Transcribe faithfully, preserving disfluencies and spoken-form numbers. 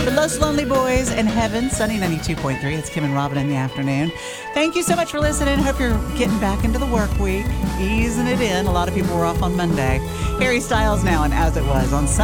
The Los Lonely Boys in Heaven, Sunny ninety-two point three. It's Kim and Robin in the afternoon. Thank you so much for listening. Hope you're getting back into the work week, easing it in. A lot of people were off on Monday. Harry Styles now and As It Was on Sunday.